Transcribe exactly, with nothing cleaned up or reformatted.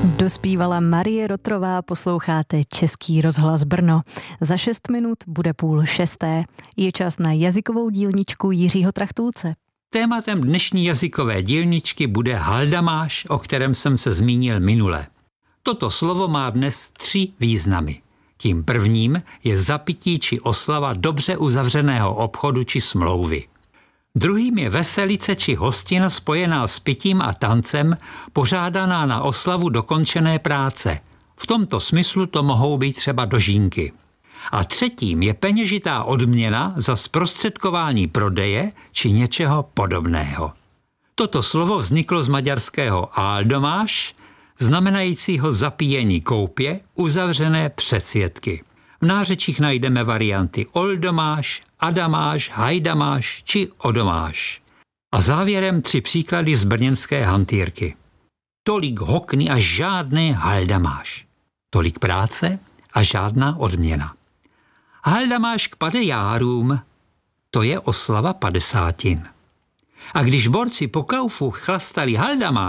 Dospívala Marie Rotrová, posloucháte Český rozhlas Brno. Za šest minut bude půl šesté. Je čas na jazykovou dílničku Jiřího Trachtulce. Tématem dnešní jazykové dílničky bude haldamáš, o kterém jsem se zmínil minule. Toto slovo má dnes tři významy. Tím prvním je zapití či oslava dobře uzavřeného obchodu či smlouvy. Druhým je veselice či hostina spojená s pitím a tancem, pořádaná na oslavu dokončené práce. V tomto smyslu to mohou být třeba dožínky. A třetím je peněžitá odměna za zprostředkování prodeje či něčeho podobného. Toto slovo vzniklo z maďarského áldomáš, znamenajícího zapíjení koupě, uzavřené předsvědky. V nářečích najdeme varianty oldomáš, adamáš, hajdamáš či odomáš. A závěrem tři příklady z brněnské hantýrky. Tolik hokny a žádné haldamáš. Tolik práce a žádná odměna. Haldamáš k pade járům, to je oslava padesátin. A když borci po kaufu chlastali haldamáš,